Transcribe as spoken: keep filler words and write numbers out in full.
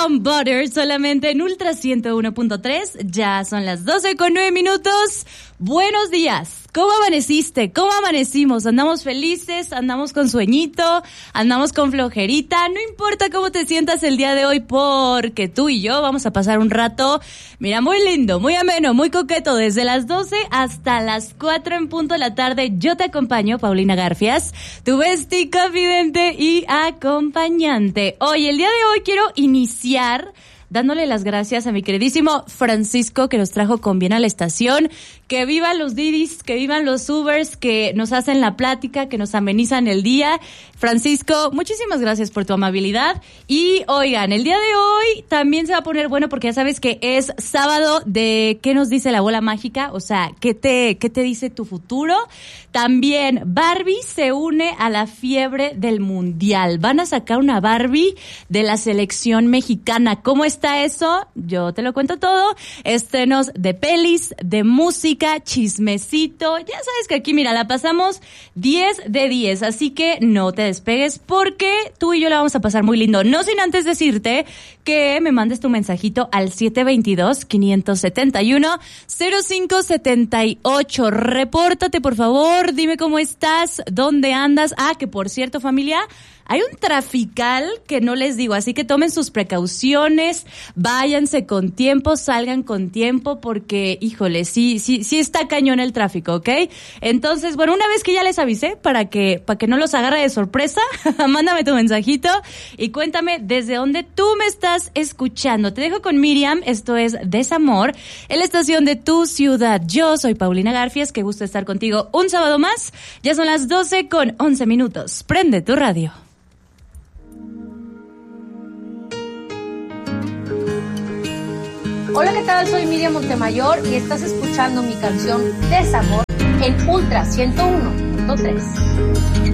Brown Butter, solamente en Ultra ciento uno punto tres. Ya son las doce con nueve minutos. Buenos días. ¿Cómo amaneciste? ¿Cómo amanecimos? ¿Andamos felices? ¿Andamos con sueñito? ¿Andamos con flojerita? No importa cómo te sientas el día de hoy, porque tú y yo vamos a pasar un rato, mira, muy lindo, muy ameno, muy coqueto, desde las doce hasta las cuatro en punto de la tarde. Yo te acompaño, Paulina Garfias, tu bestie, confidente y acompañante. Hoy, el día de hoy quiero iniciar dándole las gracias a mi queridísimo Francisco, que nos trajo con bien a la estación. Que vivan los Didis, que vivan los Ubers, que nos hacen la plática, que nos amenizan el día. Francisco, muchísimas gracias por tu amabilidad. Y oigan, el día de hoy también se va a poner bueno, porque ya sabes que es sábado de ¿qué nos dice la bola mágica? O sea, ¿qué te, qué te dice tu futuro? También Barbie se une a la fiebre del mundial. Van a sacar una Barbie de la selección mexicana. ¿Cómo está eso? Yo te lo cuento todo. Estrenos de pelis, de música, chismecito. Ya sabes que aquí, mira, la pasamos diez de diez, así que no te despegues, porque tú y yo la vamos a pasar muy lindo. No sin antes decirte que me mandes tu mensajito al siete dos dos, cinco siete uno, cero cinco siete ocho. Repórtate, por favor, dime cómo estás, dónde andas. Ah, que por cierto, familia, hay un trafical que no les digo, así que tomen sus precauciones, váyanse con tiempo, salgan con tiempo, porque, híjole, sí, sí, sí está cañón el tráfico, ¿ok? Entonces, bueno, una vez que ya les avisé, para que, para que no los agarre de sorpresa, mándame tu mensajito y cuéntame desde dónde tú me estás escuchando. Te dejo con Miriam, esto es Desamor, en la estación de tu ciudad. Yo soy Paulina Garfias, qué gusto estar contigo un sábado más. Ya son las doce con once minutos. Prende tu radio. Hola, ¿qué tal? Soy Miriam Montemayor y estás escuchando mi canción Desamor en Ultra ciento uno punto tres.